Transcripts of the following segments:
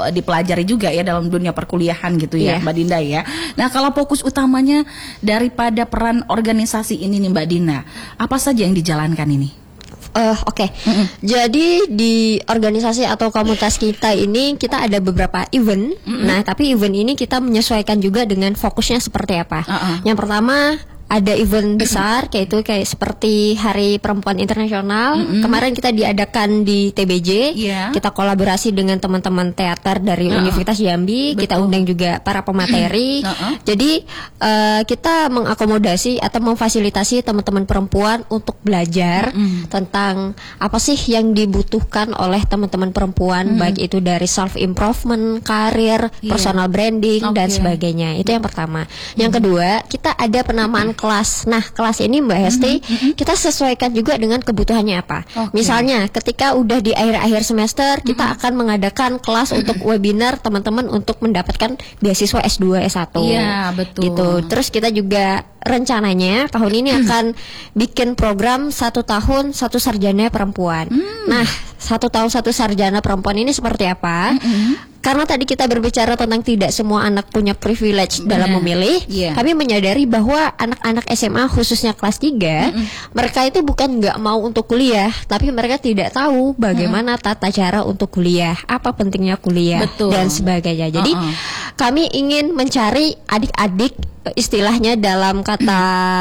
dipelajari juga ya dalam dunia perkuliahan gitu ya, Iya. Mbak Dinda ya. Nah, kalau fokus utamanya daripada peran organisasi ini nih Mbak Dinda, apa saja yang dijalankan ini? Oke. Jadi di organisasi atau komunitas kita ini kita ada beberapa event. Nah, tapi event ini kita menyesuaikan juga dengan fokusnya seperti apa. Yang pertama ada event besar kayak seperti Hari Perempuan Internasional. Kemarin kita diadakan di TBJ. Iya. Kita kolaborasi dengan teman-teman teater dari Universitas Jambi. Betul. Kita undang juga para pemateri. Jadi kita mengakomodasi atau memfasilitasi teman-teman perempuan untuk belajar tentang apa sih yang dibutuhkan oleh teman-teman perempuan, baik itu dari self improvement, karir, personal branding dan sebagainya. Itu yang pertama. Yang kedua, kita ada penamaan kelas. Nah, kelas ini Mbak Hesti, kita sesuaikan juga dengan kebutuhannya apa. Misalnya, ketika udah di akhir-akhir semester, kita akan mengadakan kelas untuk webinar teman-teman untuk mendapatkan beasiswa S2, S1. Iya, betul. Gitu. Terus kita juga rencananya tahun ini akan bikin program 1 tahun 1 sarjana perempuan. Nah, 1 tahun 1 sarjana perempuan ini seperti apa? Karena tadi kita berbicara tentang tidak semua anak punya privilege dalam memilih, kami menyadari bahwa anak-anak SMA khususnya kelas 3, mereka itu bukan nggak mau untuk kuliah, tapi mereka tidak tahu bagaimana tata cara untuk kuliah, apa pentingnya kuliah, dan sebagainya. Jadi kami ingin mencari adik-adik, istilahnya dalam kata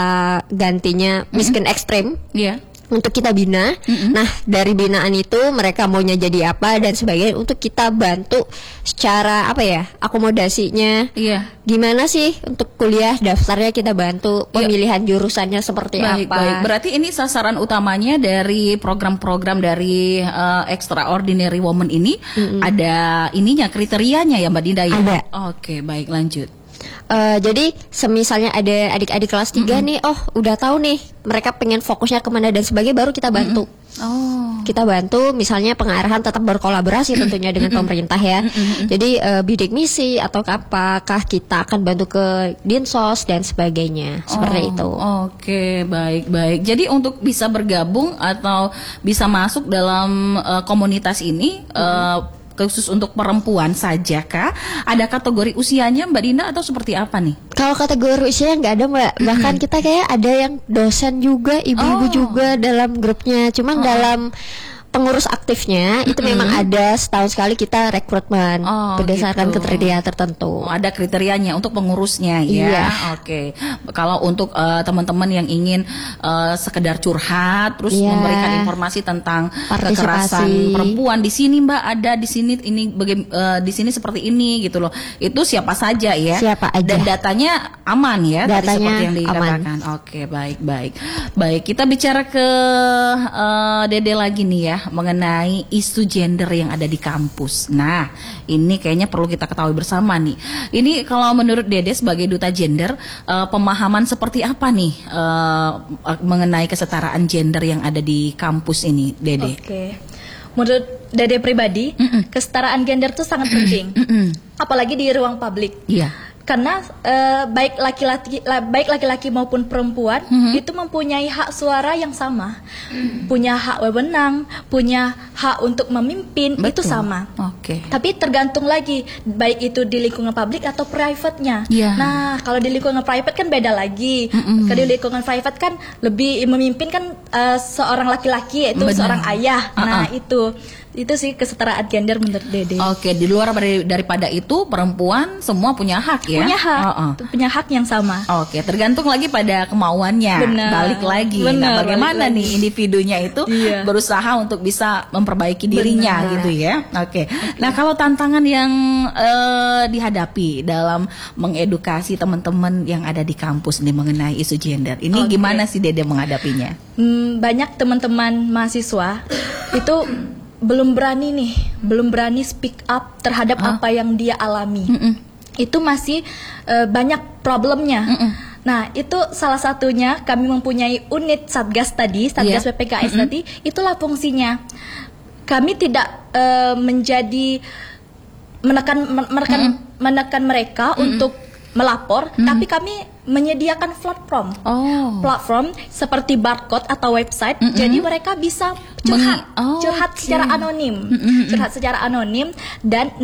gantinya miskin ekstrim, untuk kita bina. Nah, dari binaan itu mereka maunya jadi apa dan sebagainya, untuk kita bantu secara apa ya, akomodasinya. Gimana sih untuk kuliah, daftarnya kita bantu, pemilihan jurusannya seperti apa. Baik. Berarti ini sasaran utamanya dari program-program dari Extraordinary Woman ini ada ininya, kriterianya ya Mbak Dinda ya? Ada. Oke, baik, lanjut. Jadi semisalnya ada adik-adik kelas 3 nih, udah tahu nih mereka pengen fokusnya kemana dan sebagainya, baru kita bantu. Kita bantu misalnya pengarahan, tetap berkolaborasi tentunya dengan pemerintah ya. Jadi bidik misi atau apakah kita akan bantu ke Dinsos dan sebagainya, seperti itu. Oke, baik. Jadi untuk bisa bergabung atau bisa masuk dalam komunitas ini, khusus untuk perempuan saja kah? Ada kategori usianya Mbak Dinda atau seperti apa nih? Kalau kategori usia nggak ada Mbak. Bahkan kita kayak ada yang dosen juga, ibu-ibu juga dalam grupnya. Cuman dalam pengurus aktifnya itu memang ada setahun sekali kita rekrutmen berdasarkan kriteria tertentu. Ada kriterianya untuk pengurusnya ya. Oke. Kalau untuk teman-teman yang ingin sekedar curhat, terus memberikan informasi tentang kekerasan perempuan di sini Mbak, ada di sini ini di sini seperti ini gitu loh. Itu siapa saja ya? Siapa aja. Dan datanya aman ya? Datanya seperti yang dikatakan. aman. Oke, baik. Kita bicara ke Dede lagi nih ya, mengenai isu gender yang ada di kampus. Nah, ini kayaknya perlu kita ketahui bersama nih. Ini kalau menurut Dede sebagai duta gender, pemahaman seperti apa nih mengenai kesetaraan gender yang ada di kampus ini, Dede? Oke. Menurut Dede pribadi, kesetaraan gender itu sangat penting. Apalagi di ruang publik. Karena baik laki-laki maupun perempuan itu mempunyai hak suara yang sama, punya hak wewenang, punya hak untuk memimpin. Itu sama. Tapi tergantung lagi baik itu di lingkungan publik atau private-nya. Nah, kalau di lingkungan private kan beda lagi. Kalau di lingkungan private kan lebih memimpin kan seorang laki-laki, yaitu seorang ayah. Nah, itu sih kesetaraan gender menurut Dede. Oke, di luar daripada itu perempuan semua punya hak ya? Punya hak yang sama. Oke, tergantung lagi pada kemauannya. Balik lagi. Nah, bagaimana nih individunya itu berusaha untuk bisa memperbaiki dirinya gitu ya? Oke. Nah, kalau tantangan yang dihadapi dalam mengedukasi teman-teman yang ada di kampus nih mengenai isu gender, ini gimana sih Dede menghadapinya? Banyak teman-teman mahasiswa itu belum berani speak up terhadap apa yang dia alami. Itu masih banyak problemnya. Nah, itu salah satunya kami mempunyai unit Satgas PPKS tadi, itulah fungsinya. Kami tidak menjadi menekan mereka untuk melapor, tapi kami menyediakan platform seperti barcode atau website. Jadi mereka bisa curhat secara anonim, dan